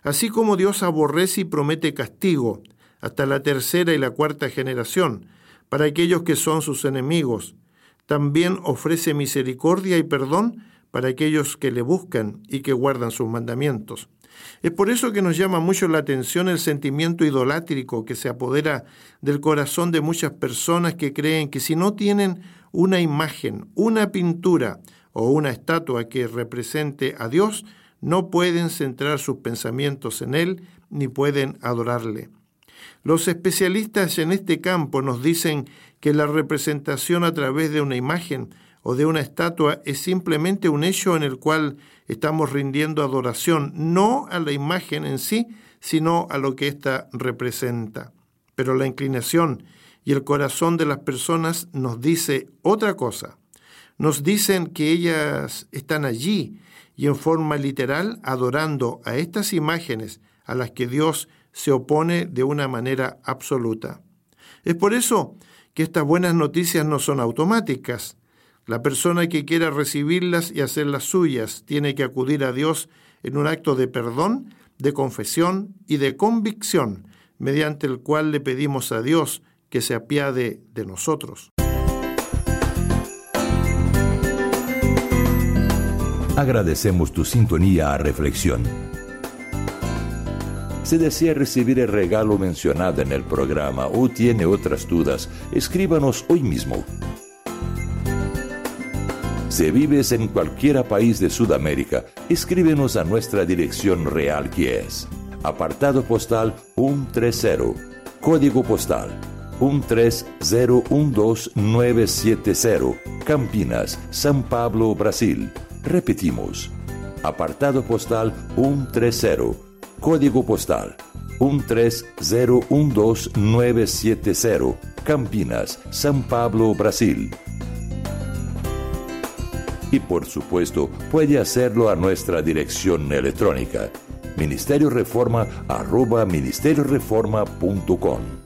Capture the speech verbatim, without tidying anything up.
Así como Dios aborrece y promete castigo hasta la tercera y la cuarta generación para aquellos que son sus enemigos, también ofrece misericordia y perdón para aquellos que le buscan y que guardan sus mandamientos. Es por eso que nos llama mucho la atención el sentimiento idolátrico que se apodera del corazón de muchas personas que creen que si no tienen una imagen, una pintura o una estatua que represente a Dios, no pueden centrar sus pensamientos en Él ni pueden adorarle. Los especialistas en este campo nos dicen que la representación a través de una imagen o de una estatua es simplemente un hecho en el cual estamos rindiendo adoración, no a la imagen en sí, sino a lo que ésta representa. Pero la inclinación y el corazón de las personas nos dice otra cosa. Nos dicen que ellas están allí y en forma literal adorando a estas imágenes a las que Dios se opone de una manera absoluta. Es por eso que estas buenas noticias no son automáticas. La persona que quiera recibirlas y hacerlas suyas tiene que acudir a Dios en un acto de perdón, de confesión y de convicción, mediante el cual le pedimos a Dios que se apiade de nosotros. Agradecemos tu sintonía a Reflexión. Si desea recibir el regalo mencionado en el programa o tiene otras dudas, escríbanos hoy mismo. Si vives en cualquier país de Sudamérica, escríbenos a nuestra dirección real, que es apartado postal ciento treinta, código postal uno tres cero uno dos nueve siete cero, Campinas, São Paulo, Brasil. Repetimos, apartado postal ciento treinta, código postal uno tres cero uno dos nueve siete cero, Campinas, São Paulo, Brasil. Y por supuesto, puede hacerlo a nuestra dirección electrónica, ministerio reforma arroba ministerio reforma punto com.